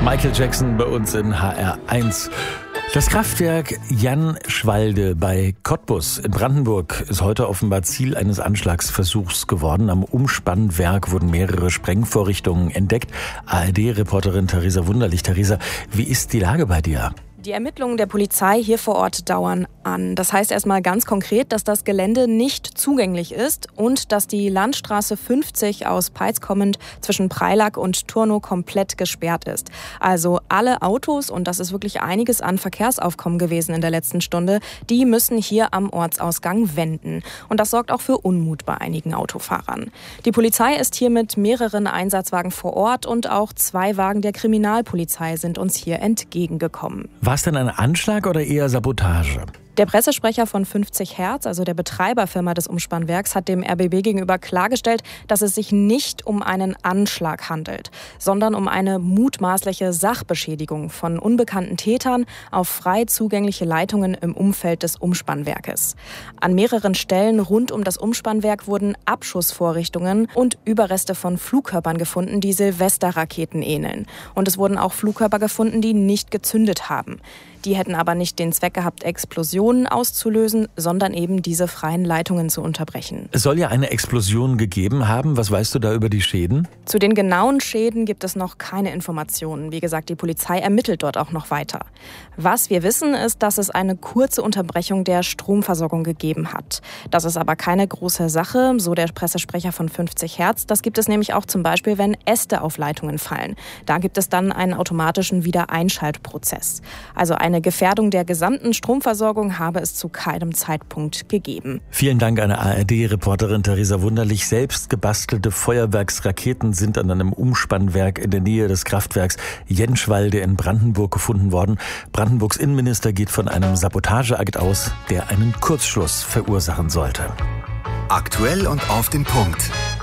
Michael Jackson bei uns in HR1. Das Kraftwerk Jenschwalde bei Cottbus in Brandenburg ist heute offenbar Ziel eines Anschlagsversuchs geworden. Am Umspannwerk wurden mehrere Sprengvorrichtungen entdeckt. ARD-Reporterin Theresa Wunderlich. Theresa, wie ist die Lage bei dir? Die Ermittlungen der Polizei hier vor Ort dauern an. Das heißt erstmal ganz konkret, dass das Gelände nicht zugänglich ist und dass die Landstraße 50 aus Peitz kommend zwischen Preilack und Turnow komplett gesperrt ist. Also alle Autos, und das ist wirklich einiges an Verkehrsaufkommen gewesen in der letzten Stunde, die müssen hier am Ortsausgang wenden. Und das sorgt auch für Unmut bei einigen Autofahrern. Die Polizei ist hier mit mehreren Einsatzwagen vor Ort und auch 2 Wagen der Kriminalpolizei sind uns hier entgegengekommen. War es denn ein Anschlag oder eher Sabotage? Der Pressesprecher von 50 Hertz, also der Betreiberfirma des Umspannwerks, hat dem RBB gegenüber klargestellt, dass es sich nicht um einen Anschlag handelt, sondern um eine mutmaßliche Sachbeschädigung von unbekannten Tätern auf frei zugängliche Leitungen im Umfeld des Umspannwerkes. An mehreren Stellen rund um das Umspannwerk wurden Abschussvorrichtungen und Überreste von Flugkörpern gefunden, die Silvesterraketen ähneln. Und es wurden auch Flugkörper gefunden, die nicht gezündet haben. Die hätten aber nicht den Zweck gehabt, Explosionen auszulösen, sondern eben diese freien Leitungen zu unterbrechen. Es soll ja eine Explosion gegeben haben. Was weißt du da über die Schäden? Zu den genauen Schäden gibt es noch keine Informationen. Wie gesagt, die Polizei ermittelt dort auch noch weiter. Was wir wissen, ist, dass es eine kurze Unterbrechung der Stromversorgung gegeben hat. Das ist aber keine große Sache, so der Pressesprecher von 50 Hertz. Das gibt es nämlich auch zum Beispiel, wenn Äste auf Leitungen fallen. Da gibt es dann einen automatischen Wiedereinschaltprozess. Also eine Gefährdung der gesamten Stromversorgung habe es zu keinem Zeitpunkt gegeben. Vielen Dank an ARD-Reporterin Theresa Wunderlich. Selbst gebastelte Feuerwerksraketen sind an einem Umspannwerk in der Nähe des Kraftwerks Jenschwalde in Brandenburg gefunden worden. Brandenburgs Innenminister geht von einem Sabotageakt aus, der einen Kurzschluss verursachen sollte. Aktuell und auf den Punkt.